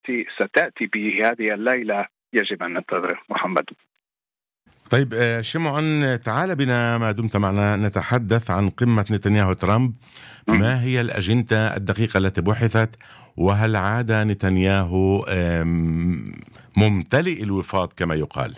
ستأتي بهذه الليلة يجب أن ننتظر محمد. طيب شمعون، تعال بنا ما دمت معنا نتحدث عن قمة نتنياهو ترامب. ما هي الأجندة الدقيقة التي بحثت؟ وهل عاد نتنياهو ممتلئ الوفاض كما يقال؟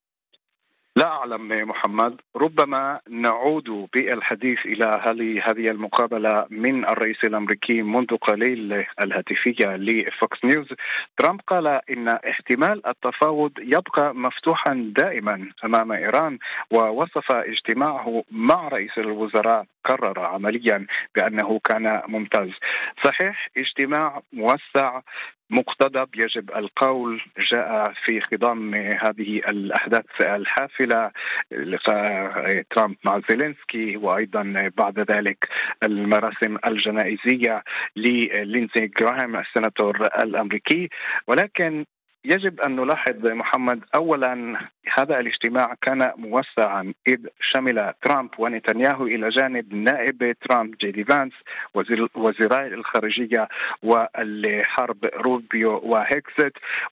لا أعلم محمد، ربما نعود بالحديث إلى هذه المقابلة من الرئيس الأمريكي منذ قليل الهاتفية لفوكس نيوز. ترامب قال إن احتمال التفاوض يبقى مفتوحا دائما أمام إيران، ووصف اجتماعه مع رئيس الوزراء قرر عمليا بأنه كان ممتاز. صحيح، اجتماع موسع مقتضب يجب القول جاء في خضم هذه الأحداث الحافلة، لقاء ترامب مع زيلينسكي، وأيضا بعد ذلك المراسم الجنائزية للينزي جراهام السناتور الأمريكي. ولكن يجب أن نلاحظ محمد، أولا هذا الاجتماع كان موسعا إذ شمل ترامب ونتنياهو إلى جانب نائب ترامب جي فانس وزيراء الخارجية والحرب روبيو وهيكست،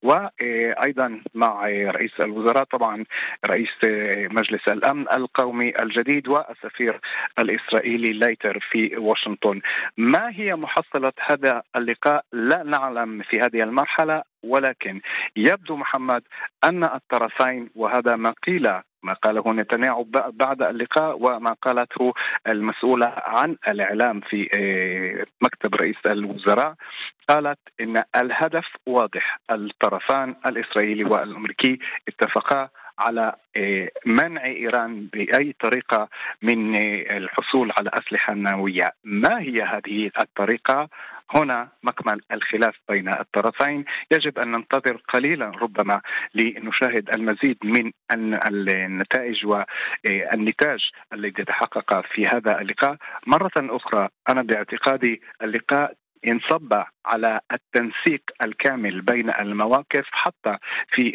وأيضا مع رئيس الوزراء طبعا رئيس مجلس الأمن القومي الجديد والسفير الإسرائيلي لايتر في واشنطن. ما هي محصلة هذا اللقاء لا نعلم في هذه المرحلة، ولكن يبدو محمد أن الطرفين، وهذا ما قاله نتنياهو بعد اللقاء وما قالته المسؤولة عن الإعلام في مكتب رئيس الوزراء، قالت إن الهدف واضح. الطرفان الإسرائيلي والأمريكي اتفقا على منع إيران بأي طريقة من الحصول على أسلحة نووية. ما هي هذه الطريقة؟ هنا مكمن الخلاف بين الطرفين. يجب أن ننتظر قليلا ربما لنشاهد المزيد من النتائج والنتاج الذي تحقق في هذا اللقاء. مرة أخرى أنا باعتقادي اللقاء ينصب على التنسيق الكامل بين المواقف، حتى في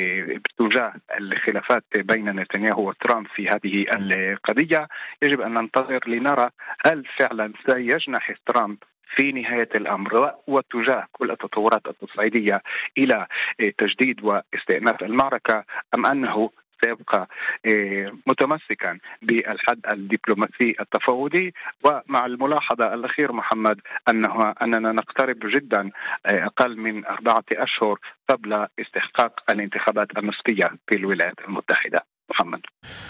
اتجاه الخلافات بين نتنياهو وترامب في هذه القضية. يجب أن ننتظر لنرى هل فعلا سيجنح ترامب في نهاية الأمر واتجاه كل التطورات التصعيدية إلى تجديد واستئناف المعركة، أم أنه سيبقى متمسكا بالحد الدبلوماسي التفاوضي. ومع الملاحظة الأخير محمد أننا نقترب جدا أقل من 4 أشهر قبل استحقاق الانتخابات النصفية في الولايات المتحدة. محمد،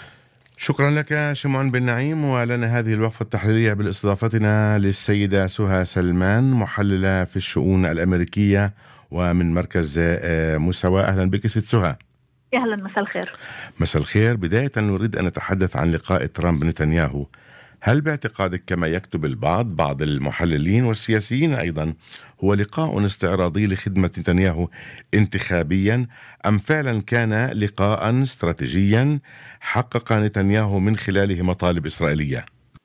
شكرا لك شمعون بن نعيم، ولنا هذه الوقفة التحليلية باستضافتنا للسيدة سهى سلمان، محللة في الشؤون الأمريكية ومن مركز مساواة. أهلا بك ست سهى. أهلا، مساء الخير. مساء الخير. بداية نريد أن نتحدث عن لقاء ترامب نتنياهو. هل باعتقادك كما يكتب بعض المحللين والسياسيين أيضا هو لقاء استعراضي لخدمة نتنياهو انتخابيا، أم فعلا كان لقاء استراتيجيا حقق نتنياهو من خلاله مطالب إسرائيلية؟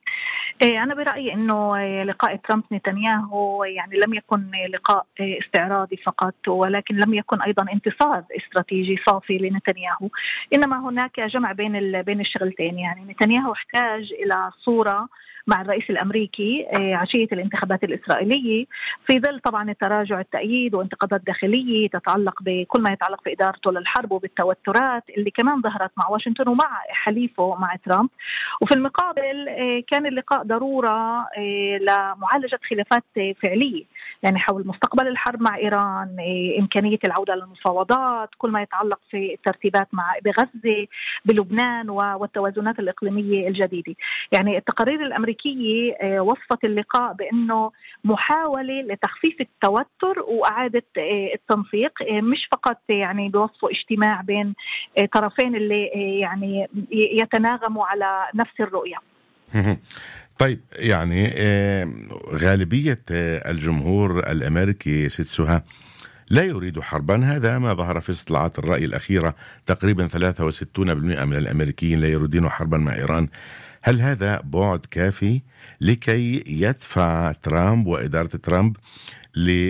أنا برأيي أنه لقاء ترامب نتنياهو يعني لم يكن لقاء استعراضي فقط، ولكن لم يكن أيضا انتصار استراتيجي صافي لنتنياهو، إنما هناك جمع بين الشغلتين. يعني نتنياهو احتاج إلى صورة مع الرئيس الأمريكي عشية الانتخابات الإسرائيلية، في ظل طبعا التراجع التأييد وانتقادات داخلية تتعلق بكل ما يتعلق بإدارته للحرب وبالتوترات اللي كمان ظهرت مع واشنطن ومع حليفه مع ترامب. وفي المقابل كان اللقاء ضرورة لمعالجة خلافات فعلية، يعني حول مستقبل الحرب مع إيران، إمكانية العودة للمفاوضات، كل ما يتعلق في الترتيبات بغزة، بلبنان، والتوازنات الإقليمية الجديدة. يعني التقارير الأمريكية وصفت اللقاء بأنه محاولة لتخفيف التوتر وإعادة التنسيق، مش فقط يعني بوصفه اجتماع بين طرفين اللي يعني يتناغموا على نفس الرؤية. طيب، يعني غالبية الجمهور الأمريكي ست سهى لا يريد حربا. هذا ما ظهر في استطلاعات الرأي الأخيرة، تقريبا 63% من الأمريكيين لا يريدون حربا مع إيران. هل هذا بعد كافي لكي يدفع ترامب وإدارة ترامب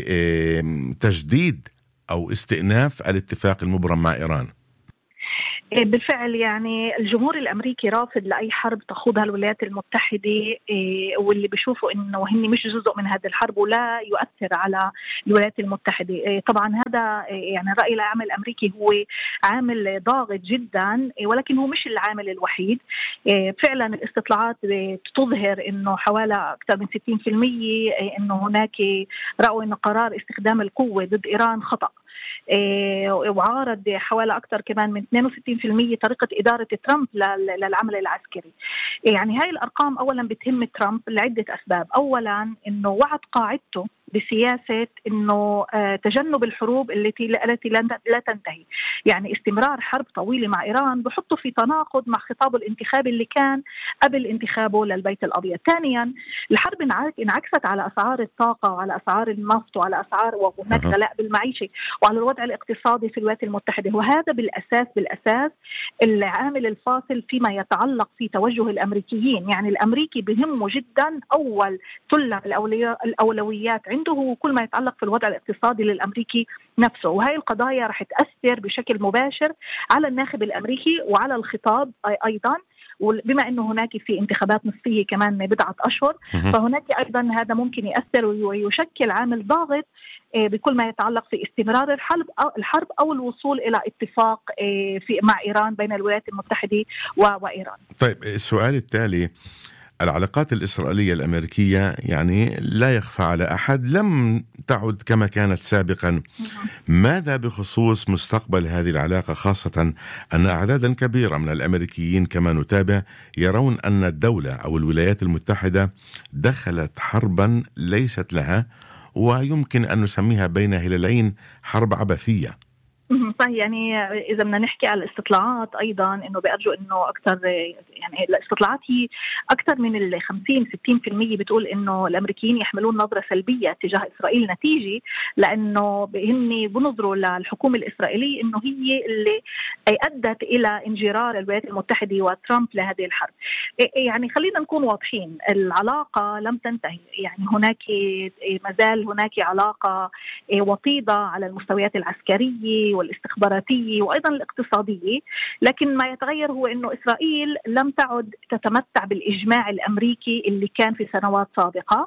لتجديد أو استئناف الاتفاق المبرم مع إيران؟ بالفعل يعني الجمهور الأمريكي رافض لأي حرب تخوضها الولايات المتحدة، واللي بيشوفوا إنه هن مش جزء من هذه الحرب ولا يؤثر على الولايات المتحدة. طبعا هذا يعني الرأي العام الأمريكي هو عامل ضاغط جدا، ولكن هو مش العامل الوحيد. فعلا الاستطلاعات تظهر إنه حوالي أكثر من 60% إنه هناك رأوا إن قرار استخدام القوة ضد إيران خطأ، وعارض حوالي أكثر كمان من 62% طريقة إدارة ترامب للعمل العسكري. يعني هاي الأرقام أولا بتهم ترامب لعدة أسباب. أولا إنه وعد قاعدته بسياسة إنه تجنب الحروب التي لا تنتهي، يعني استمرار حرب طويلة مع إيران بحطه في تناقض مع خطابه الانتخابي اللي كان قبل انتخابه للبيت الأبيض. ثانيا الحرب انعكست على أسعار الطاقة وعلى أسعار النفط وعلى أسعار وهناك غلاء بالمعيشة وعلى الوضع الاقتصادي في الولايات المتحدة، وهذا بالأساس العامل الفاصل فيما يتعلق في توجه الأمريكيين. يعني الأمريكي بهمه جدا أول سلم الأولويات عنده هو كل ما يتعلق في الوضع الاقتصادي للأمريكي نفسه، وهي القضايا رح تأثر بشكل مباشر على الناخب الأمريكي وعلى الخطاب أيضا. وبما أنه هناك في انتخابات نصفية كمان بضعة أشهر، فهناك أيضا هذا ممكن يأثر ويشكل عامل ضاغط بكل ما يتعلق في استمرار الحرب أو الوصول إلى اتفاق مع إيران بين الولايات المتحدة وإيران. طيب السؤال التالي، العلاقات الإسرائيلية الأمريكية يعني لا يخفى على أحد لم تعد كما كانت سابقا. ماذا بخصوص مستقبل هذه العلاقة، خاصة أن أعدادا كبيرة من الأمريكيين كما نتابع يرون أن الدولة أو الولايات المتحدة دخلت حربا ليست لها، ويمكن أن نسميها بين هلالين حرب عبثية؟ صحيح. يعني إذا بدنا نحكي على الاستطلاعات أيضا إنه بيرجوا إنه أكثر، يعني الاستطلاعات هي أكثر من 50-60% بتقول إنه الأمريكيين يحملون نظرة سلبية تجاه إسرائيل، نتيجة لأنه هن بنظروا للحكومة الإسرائيلية إنه هي اللي أدت إلى انجرار الولايات المتحدة وترامب لهذه الحرب. يعني خلينا نكون واضحين، العلاقة لم تنتهي، يعني هناك مازال هناك علاقة وطيدة على المستويات العسكرية والاستخباراتية وأيضا الاقتصادية، لكن ما يتغير هو أنه إسرائيل لم تعد تتمتع بالإجماع الأمريكي اللي كان في سنوات سابقة،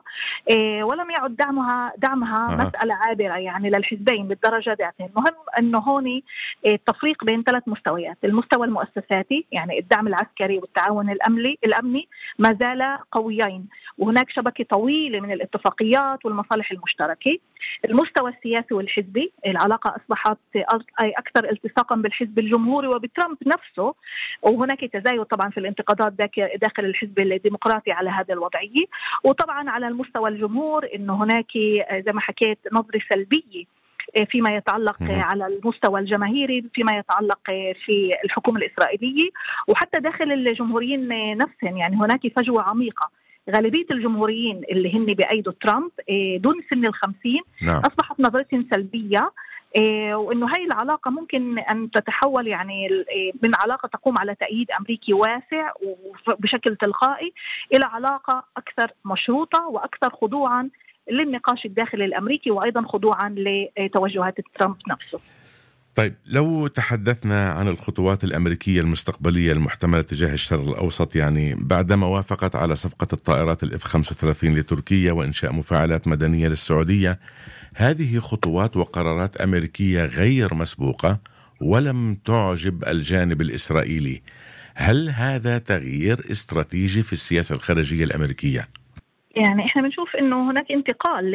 ولم يعد دعمها مسألة عابرة يعني للحزبين بالدرجة ذاتها. المهم أنه هون التفريق بين 3 مستويات: المستوى المؤسساتي يعني الدعم العسكري والتعاون الأمني ما زال قويين، وهناك شبكة طويلة من الاتفاقيات والمصالح المشتركة. المستوى السياسي والحزبي، العلاقة أصبحت أكثر التصاقا بالحزب الجمهوري وبترامب نفسه، وهناك تزايد طبعا في الانتقادات داخل الحزب الديمقراطي على هذا الوضعية. وطبعا على المستوى الجمهور إنه هناك زي ما حكيت نظرة سلبية فيما يتعلق على المستوى الجماهيري فيما يتعلق في الحكومة الإسرائيلية، وحتى داخل الجمهوريين نفسهم يعني هناك فجوة عميقة. غالبية الجمهوريين اللي هن بأيدوا ترامب دون سن 50 أصبحت نظرتهم سلبية، وإنه هاي العلاقة ممكن أن تتحول يعني من علاقة تقوم على تأييد أمريكي واسع وبشكل تلقائي إلى علاقة أكثر مشروطة وأكثر خضوعا للنقاش الداخلي الأمريكي وأيضا خضوعا لتوجهات ترامب نفسه. طيب لو تحدثنا عن الخطوات الأمريكية المستقبلية المحتملة تجاه الشرق الأوسط، يعني بعدما وافقت على صفقة الطائرات الF-35 لتركيا وإنشاء مفاعلات مدنية للسعودية، هذه خطوات وقرارات أمريكية غير مسبوقة ولم تعجب الجانب الإسرائيلي. هل هذا تغيير استراتيجي في السياسة الخارجية الأمريكية؟ يعني احنا بنشوف انه هناك انتقال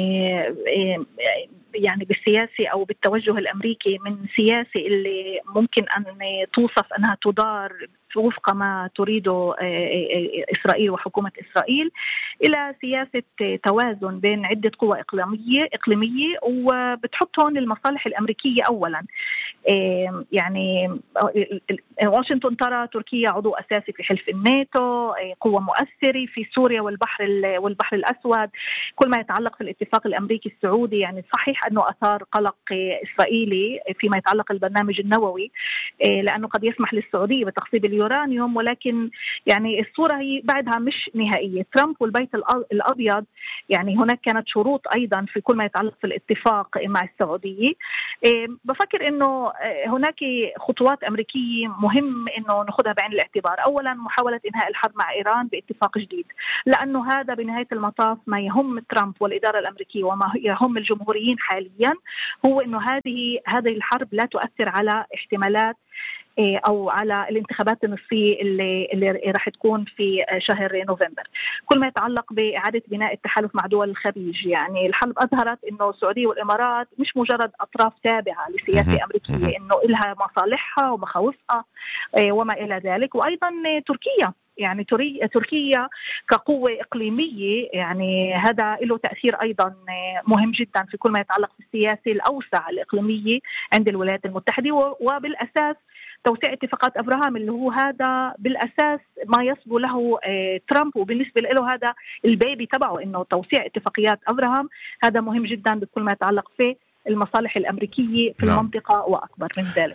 يعني بالسياسة أو بالتوجه الأمريكي من سياسة اللي ممكن أن توصف أنها تدار وفق ما تريده إسرائيل وحكومة إسرائيل إلى سياسة توازن بين عدة قوى إقليمية وبتحط هون المصالح الأمريكية أولا. يعني واشنطن ترى تركيا عضو أساسي في حلف الناتو، قوة مؤثرة في سوريا والبحر الأسود. كل ما يتعلق في الاتفاق الأمريكي السعودي يعني صحيح أنه أثار قلق إسرائيلي فيما يتعلق البرنامج النووي، لأنه قد يسمح للسعودية بتخصيب اليورانيوم، ولكن يعني الصورة هي بعدها مش نهائية. ترامب والبيت الأبيض يعني هناك كانت شروط أيضا في كل ما يتعلق في الاتفاق مع السعودية. بفكر أنه هناك خطوات أمريكية مهم أنه نأخذها بعين الاعتبار. أولا محاولة إنهاء الحرب مع إيران باتفاق جديد، لأنه هذا بنهاية المطاف ما يهم ترامب والإدارة الأمريكية وما يهم الجمهوريين حاليا هو أنه هذه الحرب لا تؤثر على احتمالات أو على الانتخابات النصفية اللي راح تكون في شهر نوفمبر. كل ما يتعلق بإعادة بناء التحالف مع دول الخليج، يعني الحرب أظهرت إنه السعودية والإمارات مش مجرد أطراف تابعة لسياسة أمريكية، إنه إلها مصالحها ومخاوفها وما إلى ذلك. وأيضا تركيا، يعني تركيا كقوة إقليمية، يعني هذا له تأثير أيضا مهم جدا في كل ما يتعلق بالسياسة الأوسع الإقليمية عند الولايات المتحدة. وبالأساس توسيع اتفاقات أبراهام اللي هو هذا بالأساس ما يصبو له ترامب، وبالنسبة له هذا البيبي تبعه، إنه توسيع اتفاقيات أبراهام هذا مهم جدا بكل ما يتعلق في المصالح الأمريكية في المنطقة وأكبر من ذلك.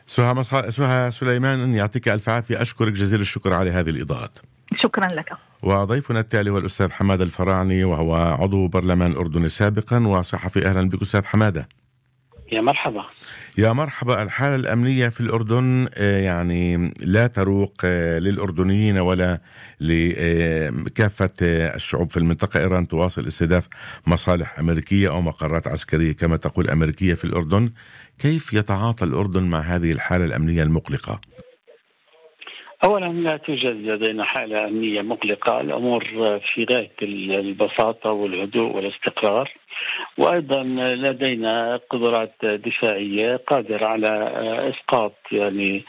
سهى سليمان، يعطيك ألف عافية، أشكرك جزيل الشكر على هذه الإيضاحات. شكرا لك. وضيفنا التالي هو الأستاذ حمادة الفراعني، وهو عضو برلمان الأردني سابقا وصحفي. أهلا بك أستاذ حمادة. يا مرحبا. يا مرحبا. الحالة الأمنية في الأردن يعني لا تروق للأردنيين ولا لكافة الشعوب في المنطقة. إيران تواصل استهداف مصالح أمريكية أو مقرات عسكرية كما تقول أمريكية في الأردن. كيف يتعاطى الأردن مع هذه الحالة الأمنية المقلقة؟ أولا لا توجد لدينا حالة أمنية مقلقة، الأمور في غاية البساطة والهدوء والاستقرار، وأيضا لدينا قدرات دفاعية قادرة على إسقاط يعني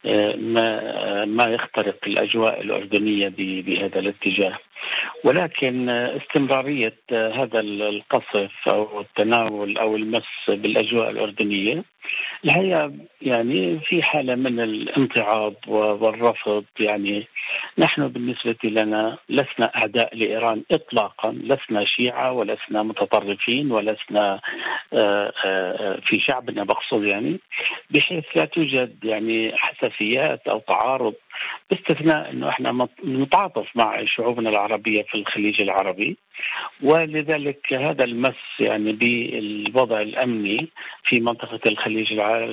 ما يخترق الأجواء الأردنية بهذا الاتجاه. ولكن استمرارية هذا القصف أو التناول أو المس بالأجواء الأردنية الحقيقة يعني في حالة من الامتعاض والرفض. يعني نحن بالنسبة لنا لسنا أعداء لإيران إطلاقا، لسنا شيعة ولسنا متطرفين ولسنا في شعبنا بقصد، يعني بحيث لا توجد يعني حساسيات أو تعارض، باستثناء أنه إحنا نتعاطف مع شعوبنا العربية في الخليج العربي. ولذلك هذا المس يعني بالوضع الأمني في منطقة الخليج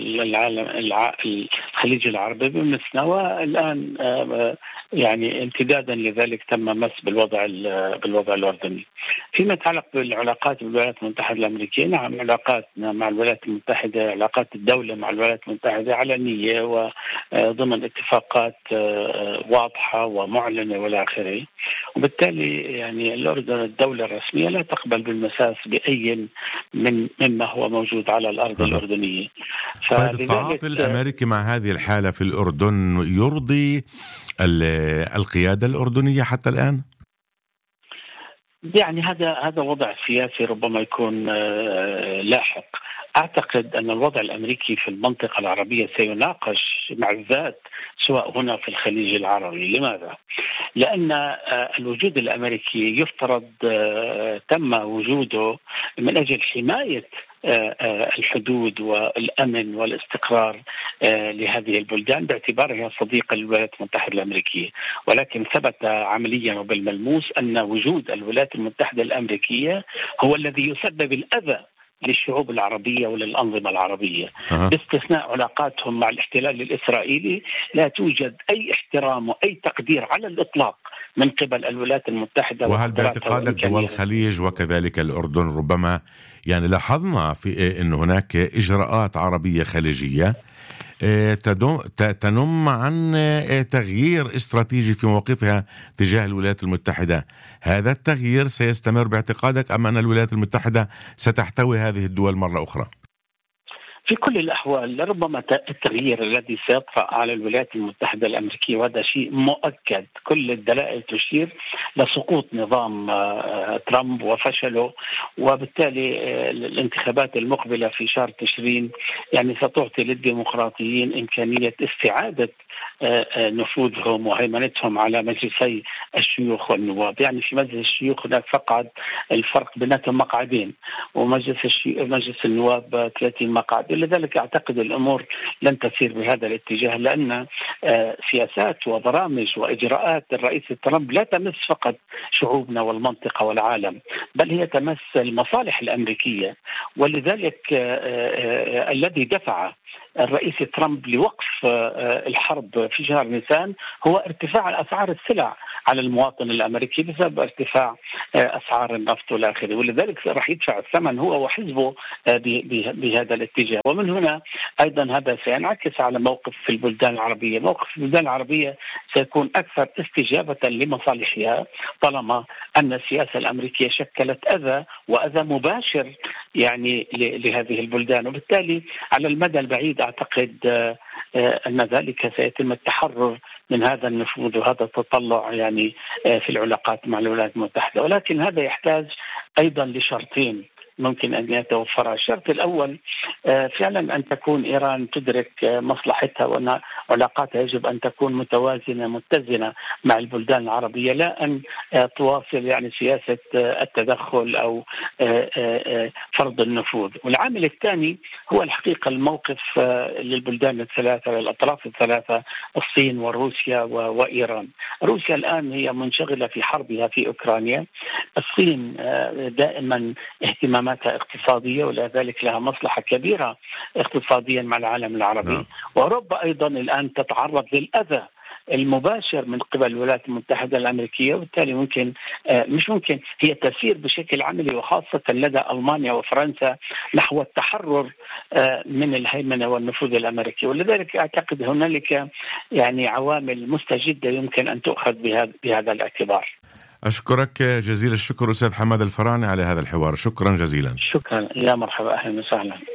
الخليج العربي بمسنا، والآن يعني امتدادا لذلك تم مس بالوضع الأردني. فيما يتعلق بالعلاقات بالولايات المتحدة الأمريكية، نعم علاقاتنا مع الولايات المتحدة، علاقات الدولة مع الولايات المتحدة علنية وضمن اتفاقات واضحة ومعلنة والى آخره، وبالتالي يعني الأردن الدولة الرسمية لا تقبل بالمساس بأي مما هو موجود على الأرض الأردنية. طيب التعاطي الأمريكي مع هذه الحالة في الأردن يرضي القيادة الأردنية حتى الآن؟ يعني هذا وضع سياسي ربما يكون لاحق. أعتقد أن الوضع الأمريكي في المنطقة العربية سيناقش مع الذات سواء هنا في الخليج العربي. لماذا؟ لأن الوجود الأمريكي يفترض تم وجوده من أجل حماية الحدود والأمن والاستقرار لهذه البلدان باعتبارها صديقة للولايات المتحدة الأمريكية. ولكن ثبت عمليا وبالملموس أن وجود الولايات المتحدة الأمريكية هو الذي يسبب الأذى للشعوب العربية وللأنظمة العربية. باستثناء علاقاتهم مع الاحتلال الإسرائيلي لا توجد أي احترام وأي تقدير على الإطلاق من قبل الولايات المتحدة. وهل باعتقادك دول الخليج وكذلك الأردن ربما يعني لاحظنا في أن هناك إجراءات عربية خليجية تنم عن تغيير استراتيجي في موقفها تجاه الولايات المتحدة؟ هذا التغيير سيستمر باعتقادك أم أن الولايات المتحدة ستحتوي هذه الدول مرة أخرى؟ في كل الأحوال ربما التغيير الذي سيطرأ على الولايات المتحدة الأمريكية، وهذا شيء مؤكد، كل الدلائل تشير لسقوط نظام ترامب وفشله، وبالتالي الانتخابات المقبلة في شهر تشرين يعني ستعطي للديمقراطيين إمكانية استعادة نفوذهم وهيمنتهم على مجلسي الشيوخ والنواب. يعني في مجلس الشيوخ هناك فقط الفرق بيناتهم مقعدين، ومجلس النواب 30 مقعد. لذلك أعتقد الأمور لن تسير بهذا الاتجاه، لأن سياسات وبرامج وإجراءات الرئيس ترامب لا تمس فقط شعوبنا والمنطقة والعالم، بل هي تمس المصالح الأمريكية. ولذلك الذي دفع الرئيس ترامب لوقف الحرب في شهر نيسان هو ارتفاع أسعار السلع على المواطن الأمريكي بسبب ارتفاع أسعار النفط والآخره، ولذلك راح يدفع الثمن هو وحزبه بهذا الاتجاه. ومن هنا أيضا هذا سينعكس على موقف في البلدان العربية. موقف في البلدان العربية سيكون أكثر استجابة لمصالحها طالما أن السياسة الأمريكية شكلت أذى وأذى مباشر يعني لهذه البلدان، وبالتالي على المدى البعيد أعتقد أن ذلك سيتم التحرر من هذا النفوذ وهذا التطلع يعني في العلاقات مع الولايات المتحدة. ولكن هذا يحتاج أيضا لشرطين ممكن أن يتوفر. الشرط الأول فعلا أن تكون إيران تدرك مصلحتها وأن علاقاتها يجب أن تكون متوازنة متزنة مع البلدان العربية، لا أن تواصل يعني سياسة التدخل أو فرض النفوذ. والعامل الثاني هو الحقيقة الموقف للبلدان الثلاثة والأطراف الثلاثة، الصين وروسيا وإيران. روسيا الآن هي منشغلة في حربها في أوكرانيا، الصين دائما اهتماماتها اقتصادية ولذلك لها مصلحة كبيرة اقتصاديا مع العالم العربي. وأوروبا أيضا الآن تتعرض للأذى المباشر من قبل الولايات المتحدة الأمريكية، وبالتالي مش ممكن هي تسير بشكل عملي وخاصة لدى ألمانيا وفرنسا نحو التحرر من الهيمنة والنفوذ الأمريكي. ولذلك أعتقد هنالك يعني عوامل مستجدة يمكن أن تؤخذ بهذا الاعتبار. أشكرك جزيل الشكر أستاذ حماد الفراني على هذا الحوار، شكرا جزيلا. شكرا، يا مرحبا، أهلا وسهلا.